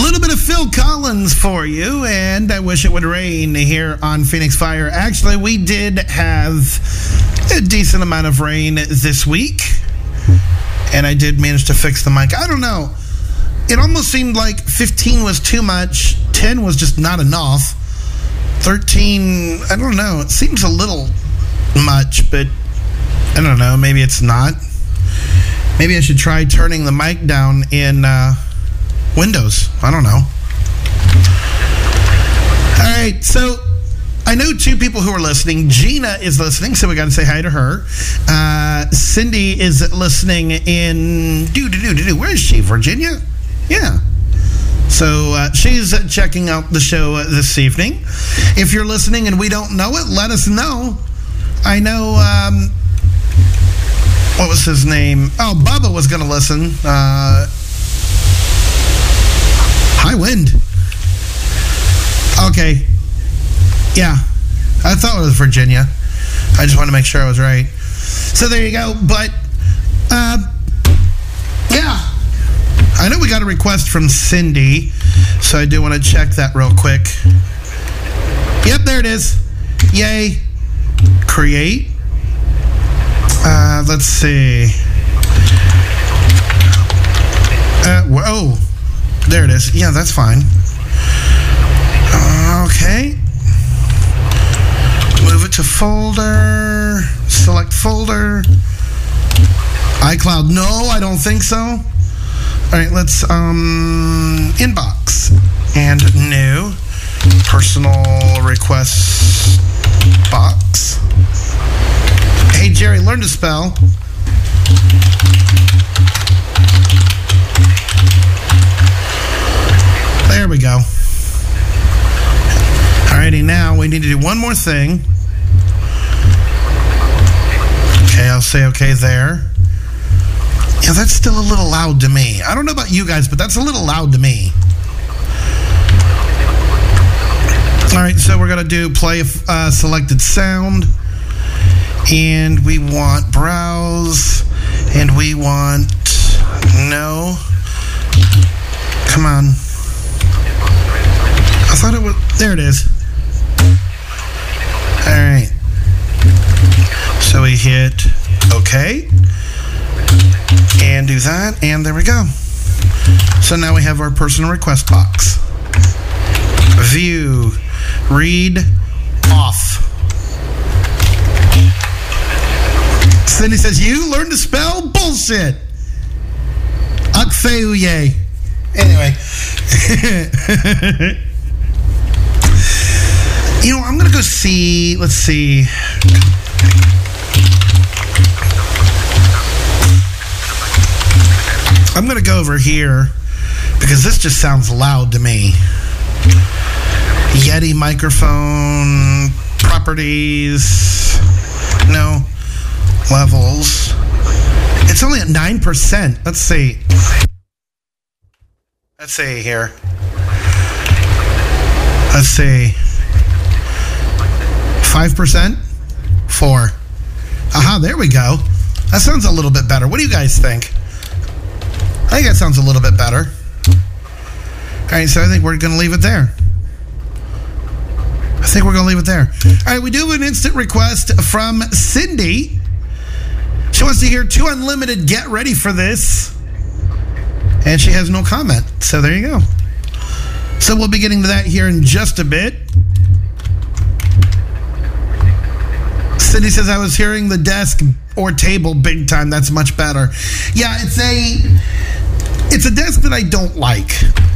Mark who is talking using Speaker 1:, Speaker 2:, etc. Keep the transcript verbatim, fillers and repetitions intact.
Speaker 1: A little bit of Phil Collins for you, and I Wish It Would Rain here on Phoenix Fire. Actually, we did have a decent amount of rain this week, and I did manage to fix the mic. I don't know. It almost seemed like fifteen was too much, ten was just not enough, thirteen, I don't know. It seems a little much, but I don't know. Maybe it's not. Maybe I should try turning the mic down in uh, Windows. I don't know. All right, so I know two people who are listening. Gina is listening, so we got to say hi to her. Uh, Cindy is listening in, do, do, do, do, do. Where is she, Virginia? Yeah. So uh, she's checking out the show uh, this evening. If you're listening and we don't know it, let us know. I know, um, what was his name? Oh, Bubba was going to listen. Uh, high wind. Okay. Yeah. I thought it was Virginia. I just wanted to make sure I was right. So there you go. But, uh, yeah. I know we got a request from Cindy, so I do want to check that real quick. Yep, there it is. Yay. Create. Uh, let's see. Uh, whoa. There it is. Yeah, that's fine. Uh, okay. Move it to folder. Select folder. iCloud. No, I don't think so. All right, let's, um, inbox. And new. Personal request box. Hey, Jerry, learn to spell. There we go. Alrighty, now we need to do one more thing. Okay, I'll say okay there. Yeah, that's still a little loud to me. I don't know about you guys, but that's a little loud to me. Alright, so we're going to do play uh, selected sound. And we want browse. And we want no. Come on. I thought it was, there it is. All right. So we hit OK. And do that, and there we go. So now we have our personal request box. View, read, off. Cindy says, you learn to spell? Bullshit. Akfeuye. Anyway. You know, I'm going to go see, let's see. I'm going to go over here because this just sounds loud to me. Yeti microphone, properties, no, levels. It's only at nine percent. Let's see. Let's see here. Let's see. five percent? four. Aha, there we go. That sounds a little bit better. What do you guys think? I think that sounds a little bit better. All right, so I think we're going to leave it there. I think we're going to leave it there. All right, we do have an instant request from Cindy. She wants to hear Two Unlimited, Get Ready for This. And she has no comment. So there you go. So we'll be getting to that here in just a bit. Cindy says, I was hearing the desk or table big time. That's much better. Yeah, it's a it's a desk that I don't like.